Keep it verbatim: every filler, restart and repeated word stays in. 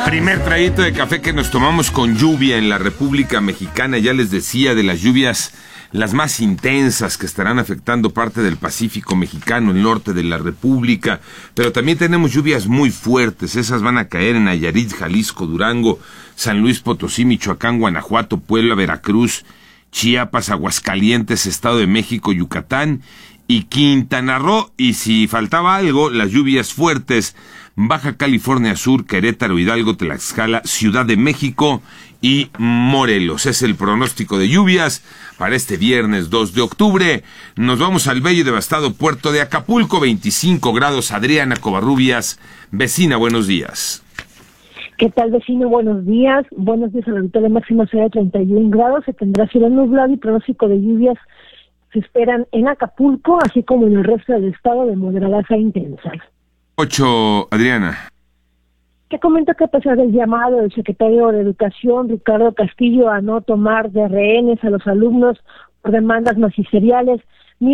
Primer traguito de café que nos tomamos con lluvia en la República Mexicana. Ya les decía de las lluvias, las más intensas que estarán afectando parte del Pacífico mexicano, el norte de la República. Pero también tenemos lluvias muy fuertes. Esas van a caer en Nayarit, Jalisco, Durango, San Luis Potosí, Michoacán, Guanajuato, Puebla, Veracruz, Chiapas, Aguascalientes, Estado de México, Yucatán y Quintana Roo. Y si faltaba algo, las lluvias fuertes, Baja California Sur, Querétaro, Hidalgo, Tlaxcala, Ciudad de México y Morelos. Es el pronóstico de lluvias para este viernes dos de octubre. Nos vamos al bello y devastado puerto de Acapulco, veinticinco grados. Adriana Covarrubias, vecina, buenos días. ¿Qué tal, vecino? Buenos días. Buenos días. La habitual máxima será de treinta y uno grados. Se tendrá cielo nublado y pronóstico de lluvias se esperan en Acapulco, así como en el resto del estado, de moderadas a intensas. Ocho, Adriana. Te comento que a pesar del llamado del secretario de Educación, Ricardo Castillo, a no tomar de rehenes a los alumnos por demandas magisteriales,